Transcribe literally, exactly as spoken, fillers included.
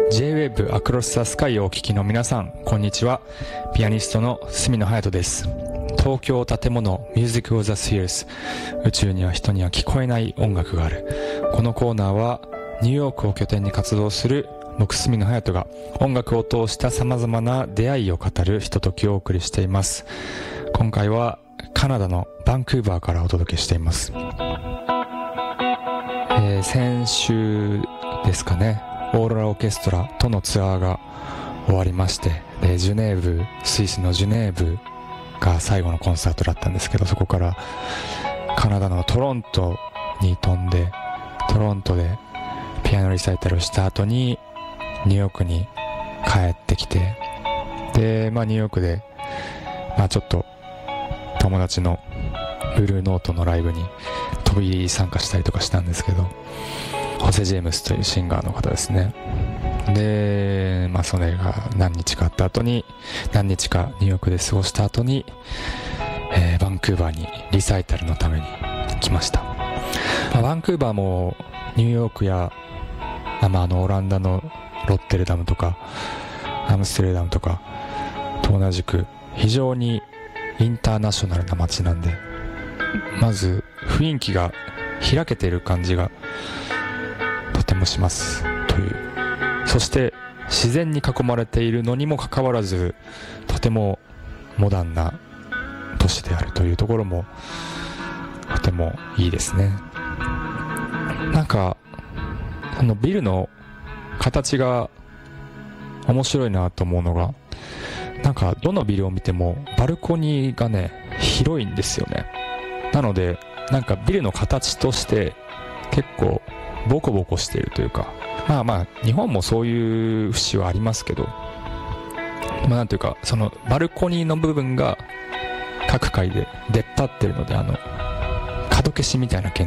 ジェイウェーブ Across the Sky をお聞きの皆さん、こんにちは。ピアニストの角野隼人です。東京建物 Music of the Spheres、 宇宙には人には聞こえない音楽がある。このコーナーはニューヨークを拠点に活動する僕角野隼人が音楽を通した様々な出会いを語るひとときをお送りしています。今回はカナダのバンクーバーからお届けしています。えー、先週ですかね、オーロラオーケストラとのツアーが終わりまして、でジュネーブ、スイスのジュネーブが最後のコンサートだったんですけど、そこからカナダのトロントに飛んで、トロントでピアノリサイタルをした後にニューヨークに帰ってきて、で、まあニューヨークで、まあちょっと友達のブルーノートのライブに飛び入り参加したりとかしたんですけど、ホセ・ジェームスというシンガーの方ですね。で、まあそれが何日かあった後に、何日かニューヨークで過ごした後に、えー、バンクーバーにリサイタルのために来ました。まあ、バンクーバーもニューヨークや、まあ、あのオランダのロッテルダムとかアムステルダムとかと同じく非常にインターナショナルな街なんで、まず雰囲気が開けている感じがとてもしますという。そして自然に囲まれているのにもかかわらず、とてもモダンな都市であるというところもとてもいいですね。なんかあのビルの形が面白いなと思うのが、なんかどのビルを見てもバルコニーがね広いんですよね。なのでなんかビルの形として結構ボコボコしているというか、まあまあ日本もそういう節はありますけど、まあなんていうか、そのバルコニーの部分が各階で出っ張ってるので、あの角消しみたいな